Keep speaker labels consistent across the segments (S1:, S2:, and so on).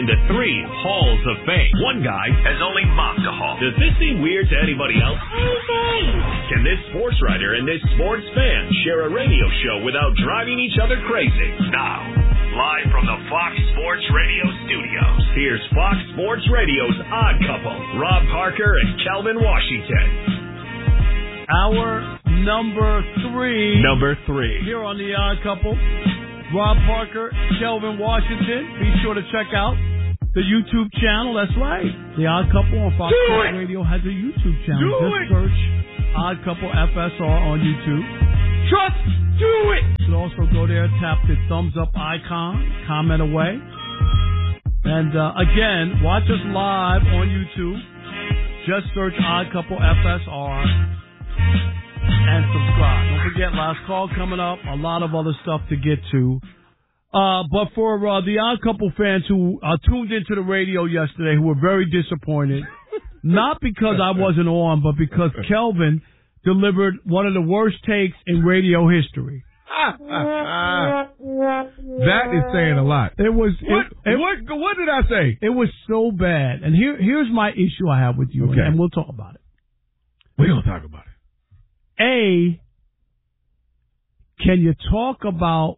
S1: The 3 Halls of Fame. One guy has only mocked a hall. Does this seem weird to anybody else? Can this sports writer and this sports fan share a radio show without driving each other crazy? Now, live from the Fox Sports Radio studios, here's Fox Sports Radio's Odd Couple, Rob Parker and Kelvin Washington.
S2: Our number 3.
S1: Number 3.
S2: Here on the Odd Couple, Rob Parker, Kelvin Washington. Be sure to check out the YouTube channel. That's right. The Odd Couple on Fox Sports Radio has a YouTube channel. Just search Odd Couple FSR on YouTube.
S3: Do it!
S2: You can also go there, tap the thumbs up icon, comment away. And again, watch us live on YouTube. Just search Odd Couple FSR and subscribe. Don't forget, last call coming up. A lot of other stuff to get to. But for the Odd Couple fans who tuned into the radio yesterday, who were very disappointed, not because I wasn't on, but because Kelvin delivered one of the worst takes in radio history.
S3: That is saying a lot.
S2: It was.
S3: What did I say?
S2: It was so bad. And here's my issue I have with you,
S3: okay,
S2: and we'll talk about it.
S3: We're going to talk about it.
S2: Can you talk about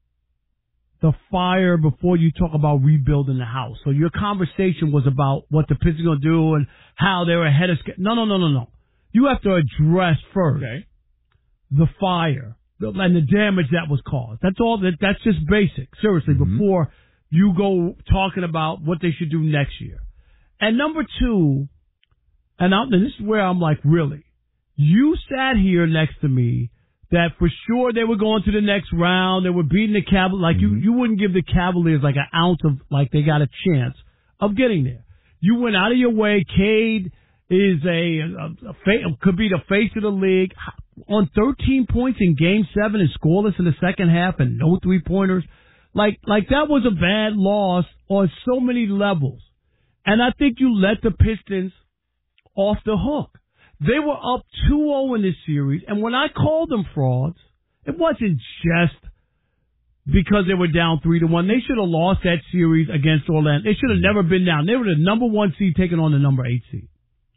S2: the fire before you talk about rebuilding the house? So your conversation was about what the Pistons are going to do and how they're ahead of schedule. No. You have to address first the fire and the damage that was caused. That's all. That's just basic. Seriously, before you go talking about what they should do next year. And number 2, and this is where I'm like, really? You sat here next to me that for sure they were going to the next round. They were beating the Cavaliers. Like you wouldn't give the Cavaliers like an ounce of like they got a chance of getting there. You went out of your way. Cade is could be the face of the league on 13 points in Game 7 and scoreless in the second half and no 3-pointers. Like that was a bad loss on so many levels. And I think you let the Pistons off the hook. They were up 2-0 in this series, and when I called them frauds, it wasn't just because they were down 3-1. They should have lost that series against Orlando. They should have never been down. They were the number 1 seed taking on the number 8 seed.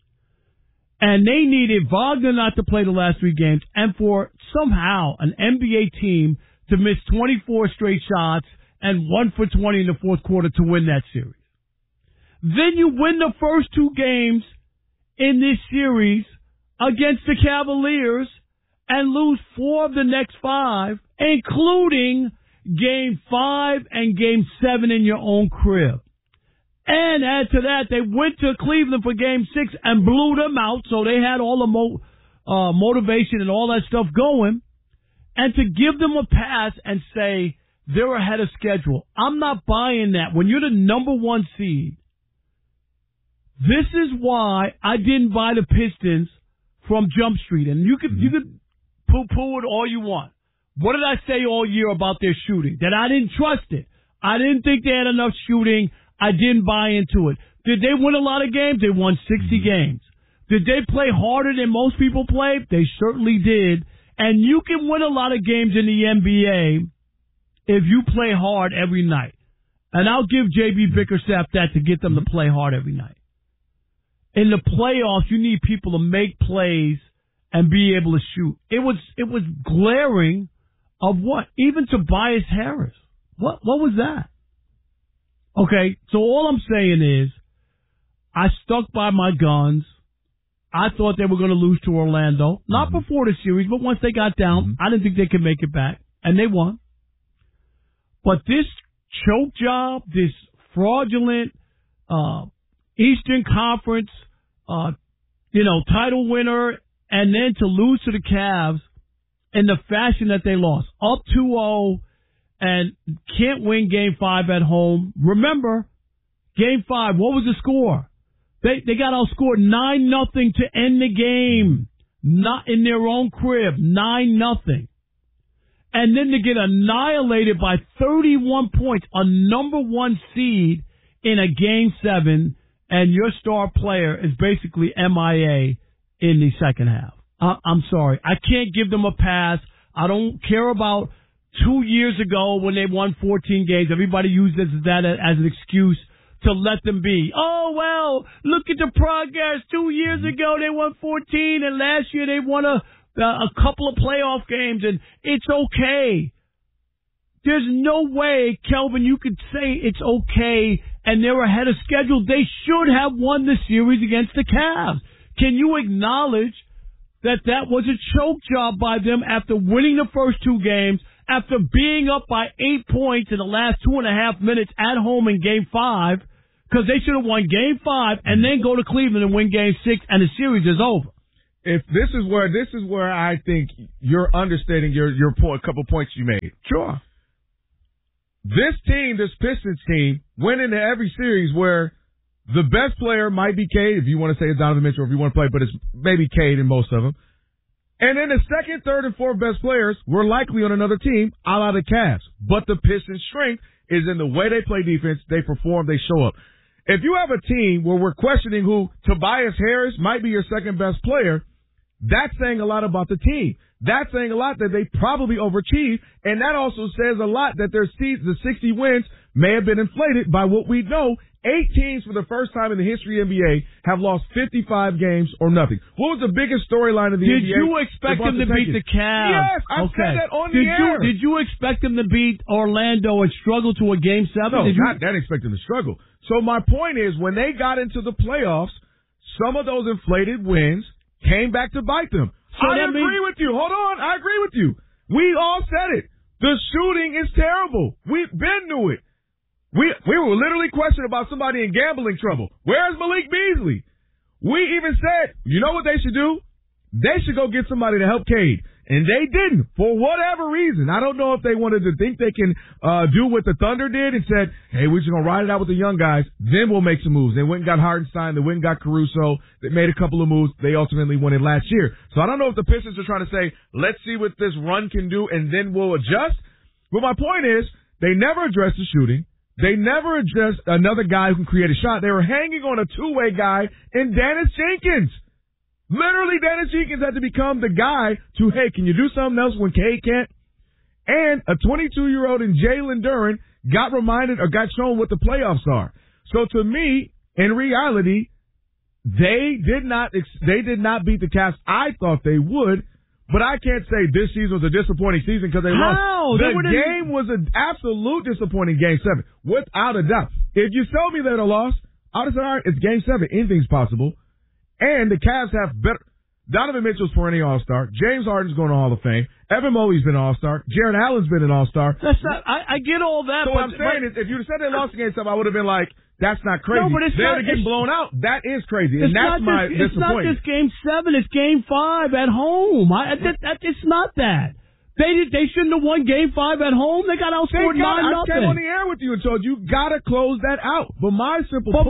S2: And they needed Wagner not to play the last 3 games and for somehow an NBA team to miss 24 straight shots and 1 for 20 in the fourth quarter to win that series. Then you win the first 2 games in this series against the Cavaliers and lose 4 of the next 5, including Game 5 and Game 7 in your own crib. And add to that, they went to Cleveland for Game 6 and blew them out, so they had all the motivation and all that stuff going. And to give them a pass and say they're ahead of schedule, I'm not buying that. When you're the number 1 seed, this is why I didn't buy the Pistons from Jump Street. And you could poo-poo it all you want. What did I say all year about their shooting? That I didn't trust it. I didn't think they had enough shooting. I didn't buy into it. Did they win a lot of games? They won 60 games. Did they play harder than most people play? They certainly did. And you can win a lot of games in the NBA if you play hard every night. And I'll give J.B. Bickerstaff that to get them to play hard every night. In the playoffs, you need people to make plays and be able to shoot. It was glaring of what? Even Tobias Harris. What was that? Okay, so all I'm saying is I stuck by my guns. I thought they were going to lose to Orlando. Not before the series, but once they got down, I didn't think they could make it back. And they won. But this choke job, this fraudulent Eastern Conference, title winner, and then to lose to the Cavs in the fashion that they lost, up 2-0 and can't win Game 5 at home. Remember, Game 5, what was the score? They got outscored 9-0 to end the game, not in their own crib, 9-0. And then to get annihilated by 31 points, a number 1 seed in a Game 7, and your star player is basically MIA in the second half. I'm sorry. I can't give them a pass. I don't care about 2 years ago when they won 14 games. Everybody uses that as an excuse to let them be. Oh, well, look at the progress. 2 years ago, they won 14, and last year they won a couple of playoff games, and it's okay. There's no way, Kelvin, you could say it's okay, and they're ahead of schedule. They should have won the series against the Cavs. Can you acknowledge that was a choke job by them after winning the first 2 games, after being up by 8 points in the last 2.5 minutes at home in Game 5, because they should have won Game 5 and then go to Cleveland and win Game 6, and the series is over.
S3: If this is where I think you're understating your point, a couple points you made.
S2: Sure.
S3: This team, this Pistons team, went into every series where the best player might be Cade, if you want to say it's Donovan Mitchell, if you want to play, but it's maybe Cade in most of them. And then the second, third, and fourth best players were likely on another team, a la the Cavs. But the Pistons' strength is in the way they play defense, they perform, they show up. If you have a team where we're questioning who Tobias Harris might be your second best player, that's saying a lot about the team. That's saying a lot that they probably overachieved, and that also says a lot that the 60 wins may have been inflated by what we know. 8 teams for the first time in the history of the NBA have lost 55 games or nothing. What was the biggest storyline of the NBA?
S2: Did you expect them to beat the Cavs?
S3: Yes, I said that on the air.
S2: Did you expect them to beat Orlando and struggle to a Game 7?
S3: No, not that expect them to struggle. So my point is, when they got into the playoffs, some of those inflated wins came back to bite them. So I agree with you. Hold on. I agree with you. We all said it. The shooting is terrible. We've been to it. We were literally questioning about somebody in gambling trouble. Where's Malik Beasley? We even said, you know what they should do? They should go get somebody to help Cade. And they didn't, for whatever reason. I don't know if they wanted to think they can do what the Thunder did and said, hey, we're just going to ride it out with the young guys. Then we'll make some moves. They went and got Hartenstein. They went and got Caruso. They made a couple of moves. They ultimately won it last year. So I don't know if the Pistons are trying to say, let's see what this run can do, and then we'll adjust. But my point is, they never addressed the shooting. They never addressed another guy who can create a shot. They were hanging on a two-way guy in Dennis Jenkins. Literally, Dennis Jenkins had to become the guy to, hey, can you do something else when Cade can't? And a 22-year-old in Jalen Duren got reminded or got shown what the playoffs are. So to me, in reality, they did not beat the Cavs. I thought they would, but I can't say this season was a disappointing season because they lost. The game was an absolute disappointing Game 7, without a doubt. If you told me they'd have lost, I would have said, all right, it's Game 7. Anything's possible. And the Cavs have better. Donovan Mitchell's perennial All-Star. James Harden's going to Hall of Fame. Evan Mobley's been an All-Star. Jared Allen's been an All-Star.
S2: That's not. I get all that.
S3: So what I'm saying is, if you said they lost against them, I would have been like, that's not crazy.
S2: No, but it's
S3: They're getting blown out. That is crazy, and that's my disappointment.
S2: It's not just Game 7. It's Game 5 at home. It's not that. They shouldn't have won Game 5 at home. They got outscored 9-0.
S3: I came on the air with you and told you got to close that out. But my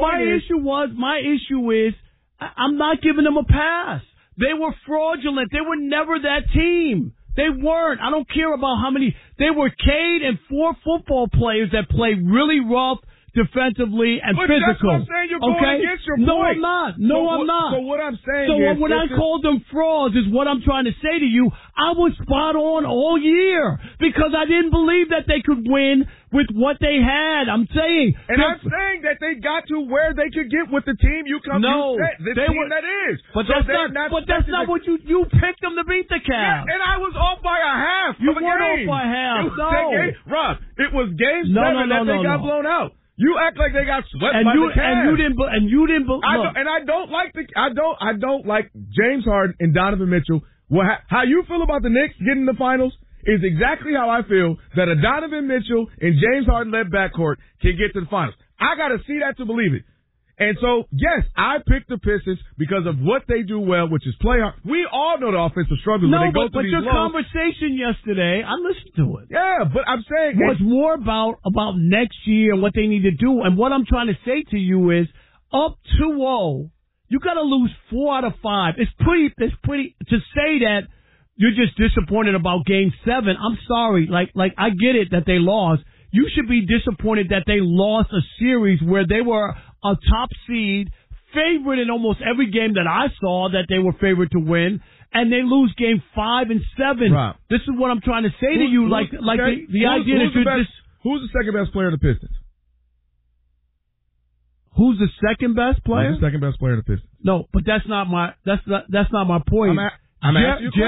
S3: issue is,
S2: I'm not giving them a pass. They were fraudulent. They were never that team. They weren't. I don't care about how many. They were Cade and 4 football players that played really rough defensively and
S3: but
S2: physical.
S3: That's what I'm saying. You're going against your point.
S2: No, I'm not. I'm not.
S3: So what I'm saying
S2: is... So when I called them frauds is what I'm trying to say to you. I was spot on all year because I didn't believe that they could win with what they had. I'm saying...
S3: And I'm saying that they got to where they could get with the team you come to set. The team that is.
S2: But that's not what you picked them to beat the Cavs.
S3: Yeah, and I was off by a half.
S2: You weren't off by half.
S3: Rob, it was Game 7 that they got blown out. You act like they got swept by the Cavs. And you didn't. I don't like James Harden and Donovan Mitchell. How you feel about the Knicks getting in the finals is exactly how I feel that a Donovan Mitchell and James Harden led backcourt can get to the finals. I got to see that to believe it. And so, yes, I picked the Pistons because of what they do well, which is play hard. We all know the offensive struggles when they go through these lows.
S2: But your conversation yesterday, I listened to it.
S3: Yeah, but I'm saying
S2: it's more about next year and what they need to do. And what I'm trying to say to you is, up 2-0, you got to lose 4 out of 5. It's pretty to say that you're just disappointed about Game 7. I'm sorry, like I get it that they lost. You should be disappointed that they lost a series where they were a top seed, favorite in almost every game that I saw that they were favored to win, and they lose Game 5 and 7. Right. This is what I'm trying to say to you. The idea that
S3: who's the second best player of the Pistons?
S2: Who's the second best player?
S3: Who's the second best player in the Pistons?
S2: No, but that's not my point.
S3: I'm asking you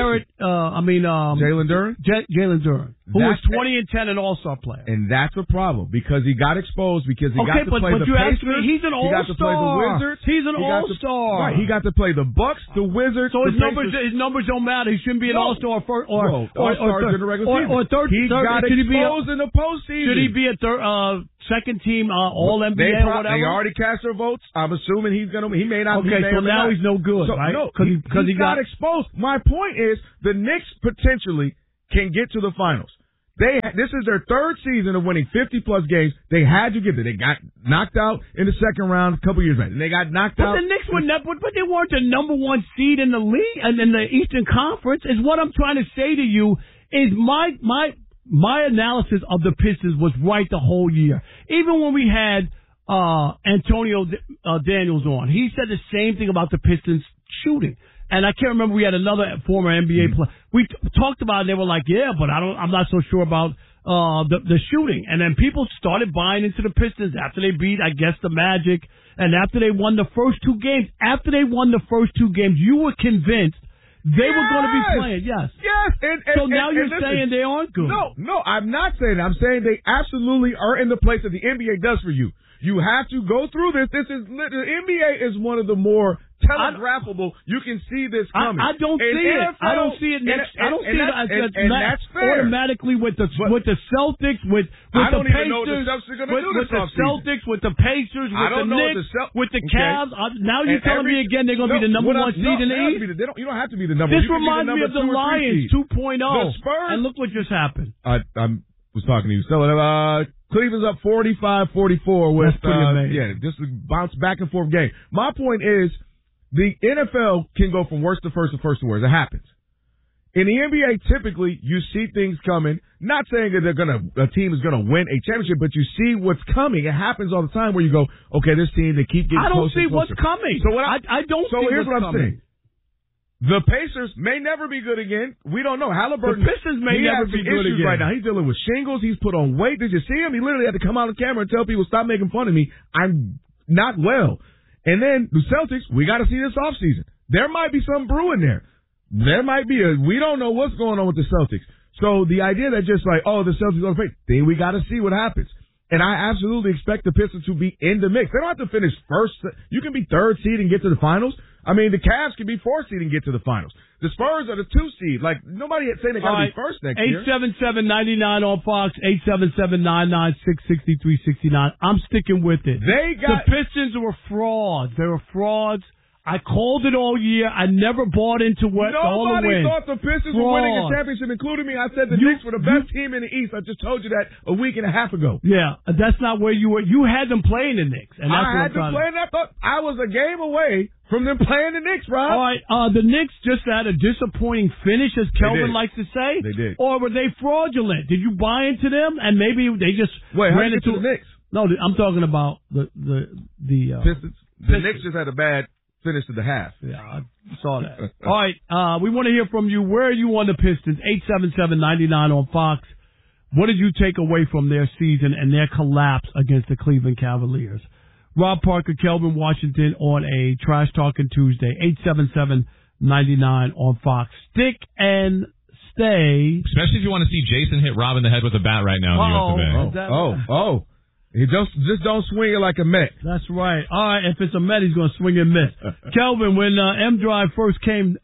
S2: Jalen
S3: Duren?
S2: Jalen Duren, who was 20 and 10 an All-Star player.
S3: And that's a problem because he got exposed because he got to play the Pacers.
S2: He's an All-Star.
S3: He got to play the Wizards.
S2: He's an All-Star.
S3: Right, he got to play the Bucks, the Wizards.
S2: So his numbers don't matter. He shouldn't be an All-Star or
S3: All-Star in the regular season.
S2: Or third.
S3: He got exposed in the postseason.
S2: Should he be a second team All-NBA or whatever?
S3: They already cast their votes. I'm assuming he may not.
S2: Okay, so now he's no good, right?
S3: No, because he got exposed. My point is, the Knicks potentially can get to the finals. This is their third season of winning 50-plus games. They had to get there. They got knocked out in the second round a couple years back. And they got knocked out.
S2: But the Knicks were never, but they weren't the number one seed in the league and in the Eastern Conference. Is what I'm trying to say to you is my analysis of the Pistons was right the whole year. Even when we had Antonio Daniels on, he said the same thing about the Pistons shooting. And I can't remember, we had another former NBA player. We talked about it, they were like, yeah, but I'm not so sure about the shooting. And then people started buying into the Pistons after they beat, I guess, the Magic, and after they won the first two games. After they won the first two games, you were convinced they were going to be playing. Yes.
S3: So
S2: now you're saying they aren't good.
S3: No, I'm not saying that. I'm saying they absolutely are in the place that the NBA does for you. You have to go through this. The NBA is one of the more telegraphable. You can see this coming.
S2: I don't see it. I don't see it next. I don't see it
S3: that's fair.
S2: Automatically with the Celtics, with
S3: I don't
S2: the
S3: even know what the Celtics are going to do
S2: with the Celtics, with the Pacers, with the Knicks, with the Cavs. Now you're telling me again they're going to be the number one seed in the East?
S3: You don't have to be the number.
S2: This reminds me of the Lions 2.0.
S3: The Spurs.
S2: And look what just happened.
S3: I was talking to you. So Cleveland's up 45-44 with just a bounce back and forth game. My point is the NFL can go from worst to first to worst. It happens. In the NBA, typically you see things coming. Not saying that a team is gonna win a championship, but you see what's coming. It happens all the time where you go, okay, this team they keep getting closer.
S2: I don't see
S3: what's
S2: coming.
S3: So
S2: I don't see
S3: here's
S2: what's
S3: what I'm saying. The Pacers may never be good again. We don't know. Halliburton.
S2: The Pistons may never be good again.
S3: Right now, he's dealing with shingles. He's put on weight. Did you see him? He literally had to come out on camera and tell people, stop making fun of me. I'm not well. And then the Celtics, we got to see this offseason. There might be some brewing there. There might be we don't know what's going on with the Celtics. So the idea that just like, the Celtics are great, then we got to see what happens. And I absolutely expect the Pistons to be in the mix. They don't have to finish first. You can be third seed and get to the finals. I mean, the Cavs can be fourth seed and get to the finals. The Spurs are the 2 seed. Like, nobody had saying they got to be first next year.
S2: 877-99 on Fox, 877-996-6369. I'm sticking with it. The Pistons were frauds. They were frauds. I called it all year. I never bought into all the wins.
S3: Nobody thought the Pistons were winning a championship, including me. I said the Knicks were the best team in the East. I just told you that a week and a half ago.
S2: Yeah, that's not where you were. You had them playing the Knicks. And that's
S3: I had them playing. I thought I was a game away from them playing the Knicks, Rob.
S2: All right, the Knicks just had a disappointing finish, as Kelvin likes to say.
S3: They did.
S2: Or were they fraudulent? Did you buy into them? And maybe they just
S3: ran into the Knicks.
S2: No, I'm talking about the
S3: Pistons. The Knicks just had a bad finish to the half.
S2: Yeah, I saw that. All right, we want to hear from you. Where are you on the Pistons? 877-99 on Fox. What did you take away from their season and their collapse against the Cleveland Cavaliers? Rob Parker, Kelvin Washington on a Trash Talking Tuesday. 877-99 on Fox. Stick and stay.
S4: Especially if you want to see Jason hit Rob in the head with a bat right now in the US of A.
S3: He just don't swing it like a Met.
S2: That's right. All right, if it's a Met, he's going to swing and miss. Kelvin, when M Drive first came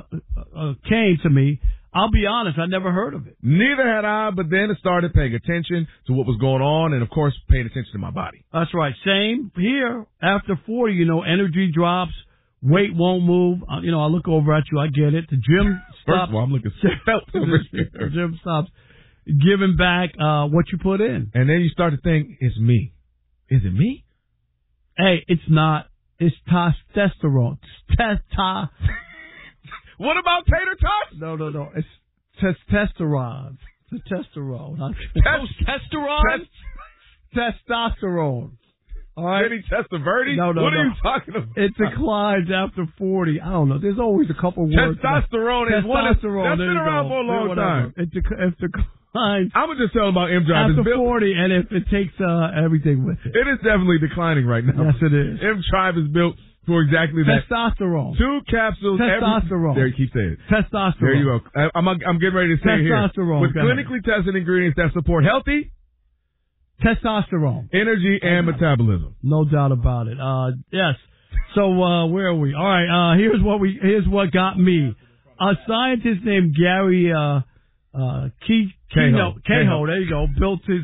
S2: to me, I'll be honest, I never heard of it.
S3: Neither had I, but then I started paying attention to what was going on and, of course, paying attention to my body.
S2: That's right. Same here. After 40, energy drops, weight won't move. I look over at you. I get it. The gym stops.
S3: First of all, I'm looking
S2: The gym stops giving back what you put in.
S3: And then you start to think, it's me. Is it me?
S2: Hey, it's not. It's testosterone.
S3: What about tater tots?
S2: No. It's testosterone. It's testosterone.
S3: Testosterone?
S2: Testosterone. All right.
S3: Vinny Testaverde?
S2: No.
S3: What are you talking about?
S2: It declines after 40. I don't know. There's always a couple words.
S3: Testosterone is one. That's been around for a long time.
S2: declines.
S3: I'm going to just tell them about M-Drive.
S2: After 40, and if it takes everything with it.
S3: It is definitely declining right now.
S2: Yes, it is.
S3: M-Drive is built for exactly that.
S2: Testosterone.
S3: 2 capsules.
S2: Testosterone.
S3: There, you keep saying it.
S2: Testosterone.
S3: There you go. I'm getting ready to say it here.
S2: Testosterone.
S3: With clinically tested ingredients that support healthy
S2: testosterone,
S3: energy, and metabolism.
S2: No doubt about it. Yes. So where are we? All right. Here's what got me. A scientist named Gary Cahill. There you go. Built his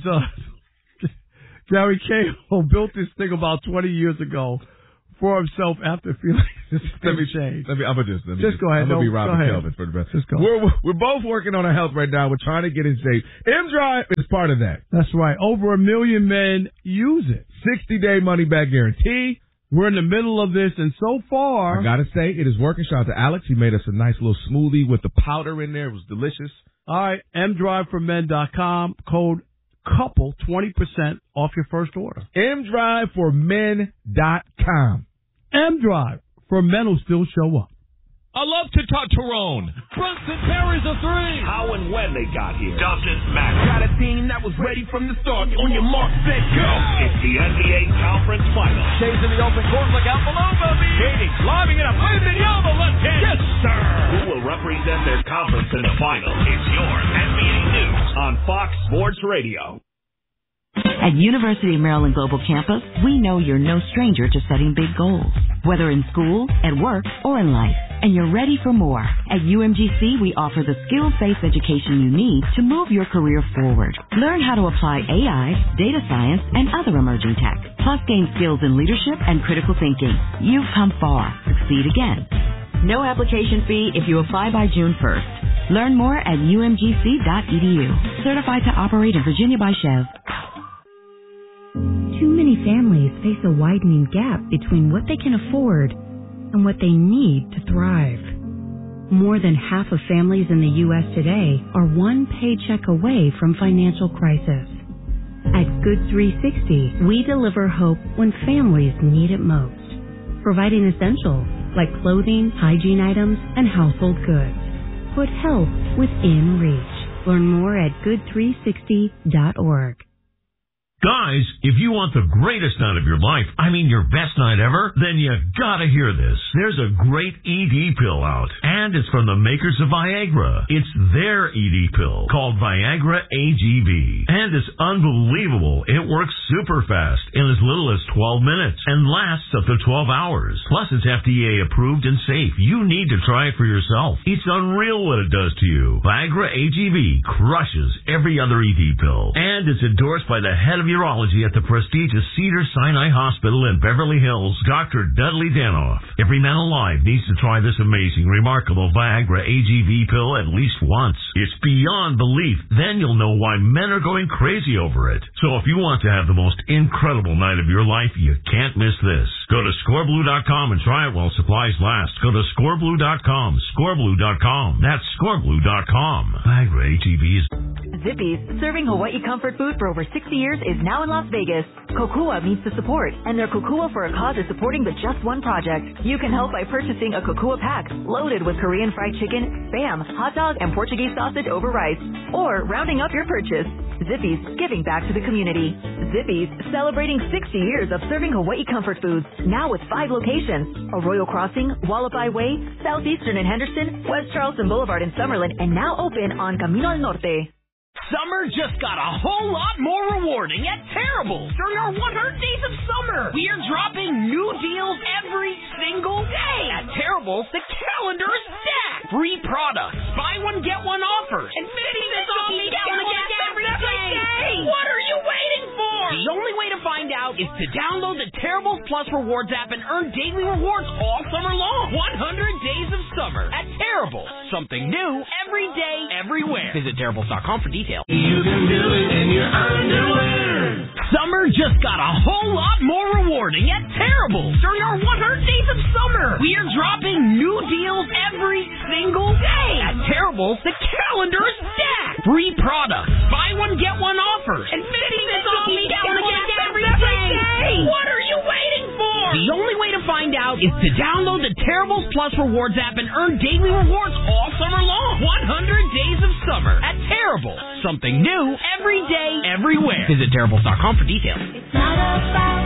S2: Gary Cahill built this thing about 20 years ago for himself after feeling change.
S3: Just
S2: go ahead.
S3: I'm gonna be Robert Kelvin for the rest.
S2: Just go.
S3: We're both working on our health right now. We're trying to get in shape. M-Drive is part of that.
S2: That's right. Over 1 million men use it.
S3: 60-day money-back guarantee.
S2: We're in the middle of this, and so far,
S3: I gotta say, it is working. Shout out to Alex. He made us a nice little smoothie with the powder in there. It was delicious.
S2: All right, mdriveformen.com, code COUPLE, 20% off your first order.
S3: mdriveformen.com.
S2: M-Drive for men who still show up.
S4: I love to talk Tyrone.
S5: Brunson parries a 3.
S1: How and when they got here doesn't matter.
S5: Got a team that was ready from the start. On your mark, set, go.
S1: It's the NBA Conference Final.
S5: Chase in the open court, look out below, Bubby.
S1: Katie lobbing it up. With the elbow left hand. Yes, sir. Who will represent their conference in the final? It's your NBA News on Fox Sports Radio.
S6: At University of Maryland Global Campus, we know you're no stranger to setting big goals, whether in school, at work, or in life, and you're ready for more. At UMGC, we offer the skills-based education you need to move your career forward. Learn how to apply AI, data science, and other emerging tech, plus gain skills in leadership and critical thinking. You've come far. Succeed again. No application fee if you apply by June 1st. Learn more at umgc.edu. Certified to operate in Virginia by Chev.
S7: Too many families face a widening gap between what they can afford and what they need to thrive. More than half of families in the U.S. today are one paycheck away from financial crisis. At Good 360, we deliver hope when families need it most, providing essentials like clothing, hygiene items, and household goods. Put health within reach. Learn more at good360.org.
S8: Guys, if you want the greatest night of your life, I mean your best night ever, then you gotta hear this. There's a great ED pill out, and it's from the makers of Viagra. It's their ED pill, called Viagra AGV. And it's unbelievable. It works super fast in as little as 12 minutes and lasts up to 12 hours. Plus, it's FDA approved and safe. You need to try it for yourself. It's unreal what it does to you. Viagra AGV crushes every other ED pill. And it's endorsed by the head of urology at the prestigious Cedars-Sinai Hospital in Beverly Hills, Dr. Dudley Danoff. Every man alive needs to try this amazing, remarkable Viagra AGV pill at least once. It's beyond belief. Then you'll know why men are going crazy over it. So if you want to have the most incredible night of your life, you can't miss this. Go to scoreblue.com and try it while supplies last. Go to scoreblue.com, scoreblue.com. That's scoreblue.com. Viagra AGV is...
S9: Zippy's, serving Hawaii comfort food for over 60 years, is now in Las Vegas. Kokua means to support, and their Kokua for a Cause is supporting the Just One Project. You can help by purchasing a Kokua pack loaded with Korean fried chicken, Spam, hot dog, and Portuguese sausage over rice, or rounding up your purchase. Zippy's, giving back to the community. Zippy's, celebrating 60 years of serving Hawaii comfort foods, now with 5 locations: Arroyo Crossing, Wallapai Way, Southeastern in Henderson, West Charleston Boulevard in Summerlin, and now open on Camino al Norte.
S5: Summer just got a whole lot more rewarding at Terrible. During our 100 Days of Summer, we are dropping new deals every single day. At Terrible, the calendar is stacked. Free products, buy one, get one offers, and 50% off gallon of gas every day. What are you waiting for? The only way to find out is to download the Terrible Plus Rewards app and earn daily rewards all summer long. 100 Days of Summer at Terrible. Something new every day, everywhere. Visit Terribles.com for details.
S10: You can do it in your underwear.
S5: Summer just got a whole lot more rewarding at Terrible. During our 100 Days of Summer, we are dropping new deals every single day. At Terrible, the calendar is stacked. Free products, buy one, get one offers, and 50% off gallon of gas every day. What are you waiting for? The only way to find out is to download the Terribles Plus Rewards app and earn daily rewards all summer long. 100 days of summer at Terribles. Something new every day, everywhere. Visit Terribles.com for details.
S10: It's not about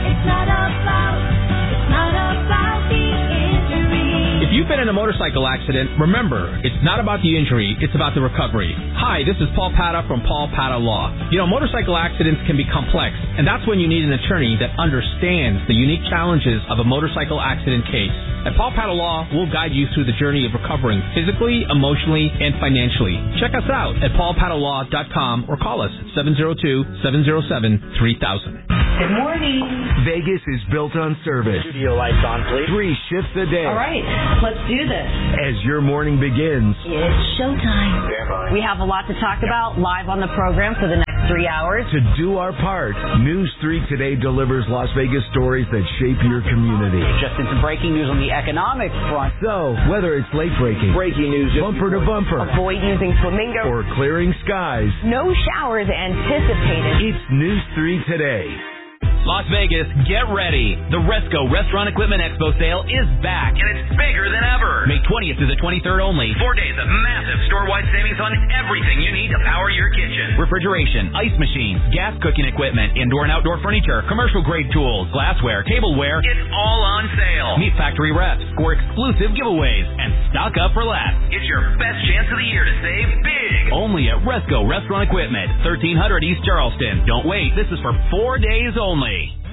S10: the injury.
S11: If you've been in a motorcycle accident, remember, it's not about the injury, it's about the recovery. Hi, this is Paul Pata from Paul Pata Law. You know, motorcycle accidents can be complex, and that's when you need an attorney that understands the unique challenges of a motorcycle accident case. At Paul Pata Law, we'll guide you through the journey of recovering physically, emotionally, and financially. Check us out at paulpatalaw.com or call us 702-707-3000.
S12: Good morning.
S13: Vegas is built on service.
S12: Studio lights on, please.
S13: 3 shifts a day.
S12: All right, let's do this.
S13: As your morning begins,
S12: It's showtime. We have a lot to talk about live on the program for the next 3 hours.
S13: to do our part, News 3 Today delivers Las Vegas stories that shape your community.
S12: Just in some breaking news on the economic front.
S13: So, whether it's late breaking,
S12: Breaking news.
S13: bumper to bumper,
S12: Avoid using flamingo.
S13: or clearing skies,
S12: No showers anticipated.
S13: it's News 3 Today.
S14: Las Vegas, get ready. The Resco Restaurant Equipment Expo sale is back, and it's bigger than ever. May 20th to the 23rd only. 4 days of massive store-wide savings on everything you need to power your kitchen. Refrigeration, ice machines, gas cooking equipment, indoor and outdoor furniture, commercial-grade tools, glassware, tableware. It's all on sale. Meet factory reps, score exclusive giveaways, and stock up for less. It's your best chance of the year to save big. Only at Resco Restaurant Equipment, 1300 East Charleston. Don't wait. This is for 4 days only.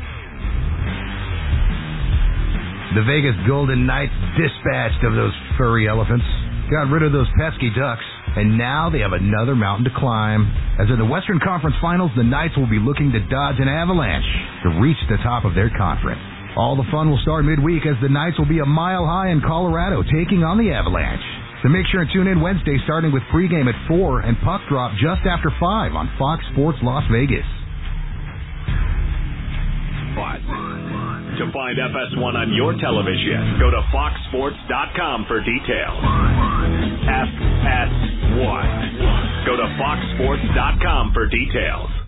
S15: The Vegas Golden Knights dispatched of those furry elephants, got rid of those pesky ducks, and now they have another mountain to climb. As in the Western Conference Finals, the Knights will be looking to dodge an avalanche to reach the top of their conference. All the fun will start midweek as the Knights will be a mile high in Colorado taking on the Avalanche. So make sure and tune in Wednesday starting with pregame at 4 and puck drop just after 5 on Fox Sports Las Vegas.
S1: To find FS1 on your television, go to foxsports.com for details. FS1. Go to foxsports.com for details.